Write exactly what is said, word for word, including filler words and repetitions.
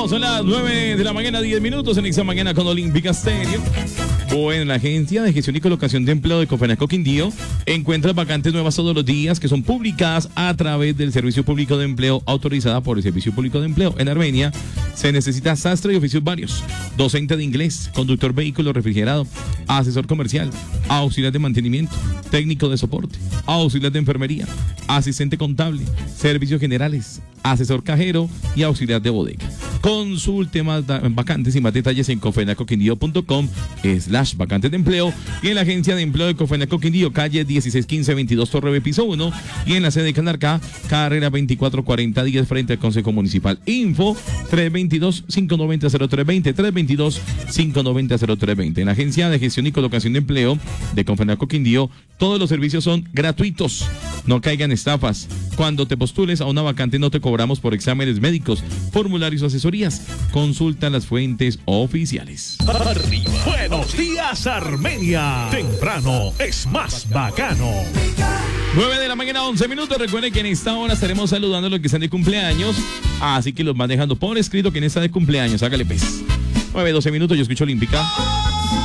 Bueno, son las nueve de la mañana, diez minutos en esta mañana con Olímpica Stereo. Bueno, la Agencia de Gestión y Colocación de Empleo de Confenaco Quindío encuentra vacantes nuevas todos los días que son publicadas a través del Servicio Público de Empleo autorizada por el Servicio Público de Empleo. En Armenia se necesita sastre y oficios varios, docente de inglés, conductor vehículo refrigerado, asesor comercial, auxiliar de mantenimiento, técnico de soporte, auxiliar de enfermería, asistente contable, servicios generales, asesor cajero y auxiliar de bodega. Consulte más vacantes y más detalles en confenacoquindío punto com slash vacantes de empleo y en la Agencia de Empleo de Confenaco Quindío, calle dieciséis quince veintidós Torre B, piso uno, y en la sede de Canarcá, carrera veinticuatro cuarenta diez frente al Consejo Municipal. Info tres dos dos, cinco nueve cero, cero tres dos cero, tres dos dos, cinco nueve cero, cero tres dos cero. En la Agencia de Gestión y Colocación de Empleo de Confenaco Quindío, todos los servicios son gratuitos. No caigan estafas. Cuando te postules a una vacante no te cobramos por exámenes médicos, formularios o asesorías. Consulta las fuentes oficiales. Arriba. Buenos días, Armenia. Temprano es más bacano. nueve de la mañana, once minutos. Recuerden que en esta hora estaremos saludando a los que están de cumpleaños. Así que los van dejando por escrito que en esta de cumpleaños. Hágale pues. nueve, doce minutos. Yo escucho Olímpica.